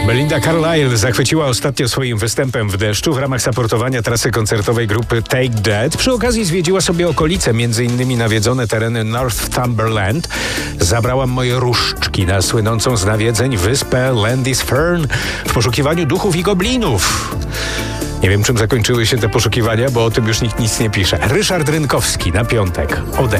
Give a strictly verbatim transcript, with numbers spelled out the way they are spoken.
Belinda Carlisle zachwyciła ostatnio swoim występem w deszczu w ramach supportowania trasy koncertowej grupy Take That. Przy okazji zwiedziła sobie okolice, między innymi nawiedzone tereny Northumberland. Zabrałam moje różdżki na słynącą z nawiedzeń wyspę Lindisfarne w poszukiwaniu duchów i goblinów. Nie wiem, czym zakończyły się te poszukiwania, bo o tym już nikt nic nie pisze. Ryszard Rynkowski na piątek. Ode